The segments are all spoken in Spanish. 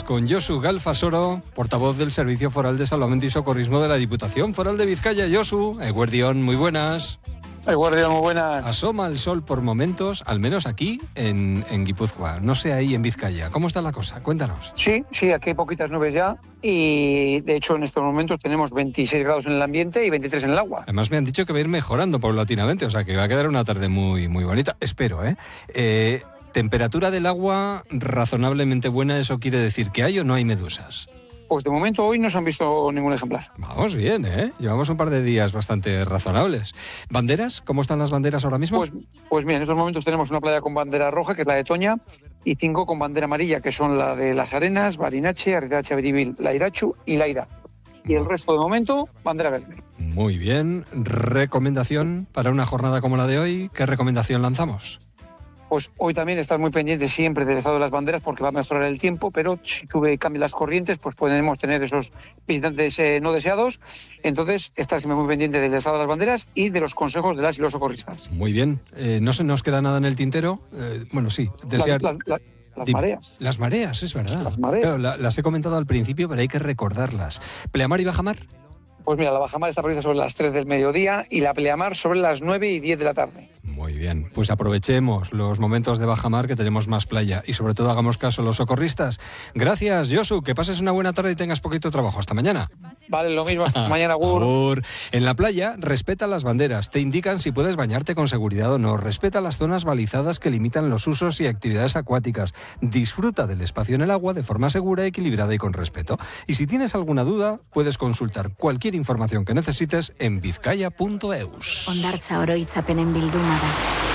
con Josu Galfasoro, portavoz del Servicio Foral de Salvamento y Socorrismo de la Diputación Foral de Vizcaya. Josu, eguerdión, muy buenas. Eguerdión, muy buenas. Asoma el sol por momentos, al menos aquí en Guipúzcoa, no sé ahí en Vizcaya. ¿Cómo está la cosa? Cuéntanos. Sí, aquí hay poquitas nubes ya y de hecho en estos momentos tenemos 26 grados en el ambiente y 23 en el agua. Además me han dicho que va a ir mejorando paulatinamente, o sea que va a quedar una tarde muy, muy bonita. Espero, ¿eh? Temperatura del agua razonablemente buena, ¿eso quiere decir que hay o no hay medusas? Pues de momento hoy no se han visto ningún ejemplar. Vamos bien, ¿eh? Llevamos un par de días bastante razonables. ¿Banderas? ¿Cómo están las banderas ahora mismo? Pues bien, en estos momentos tenemos una playa con bandera roja, que es la de Toña, y 5 con bandera amarilla, que son la de Las Arenas, Barinache, Arridache, Beribil, La Irachu y La Ira. Y el resto de momento, bandera verde. Muy bien. ¿Recomendación para una jornada como la de hoy? ¿Qué recomendación lanzamos? Pues hoy también estar muy pendiente siempre del estado de las banderas porque va a mejorar el tiempo, pero si sube y cambian las corrientes, pues podemos tener esos visitantes no deseados. Entonces, estar siempre muy pendiente del estado de las banderas y de los consejos de las y los socorristas. Muy bien. ¿No se nos queda nada en el tintero? Bueno, sí. Desear... Las mareas. Las mareas, es verdad. Las mareas. Claro, las he comentado al principio, pero hay que recordarlas. ¿Pleamar y bajamar? Pues mira, la bajamar está prevista sobre las 3 del mediodía y la pleamar sobre las 9 y 10 de la tarde. Muy bien, pues aprovechemos los momentos de bajamar que tenemos más playa y sobre todo hagamos caso a los socorristas. Gracias, Josu, que pases una buena tarde y tengas poquito trabajo. Hasta mañana. Vale, lo mismo, hasta mañana, Gur. Agur. En la playa, respeta las banderas, te indican si puedes bañarte con seguridad o no, respeta las zonas balizadas que limitan los usos y actividades acuáticas, disfruta del espacio en el agua de forma segura, equilibrada y con respeto. Y si tienes alguna duda, puedes consultar cualquier información que necesites en bizkaia.eus. Hondartza oroitzapenen bilduma da,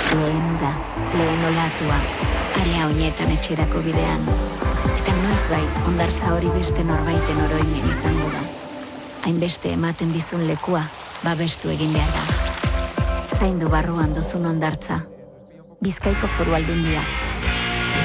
lehen olatua, area honetan etxerako bidean. Eta noizbait, hondartza hori beste norbaiten oroimen izango da. Hainbeste ematen dizun lekua, babestu egin behar da. Zaindu barruan duzun hondartza. Bizkaiko Foru Aldundia.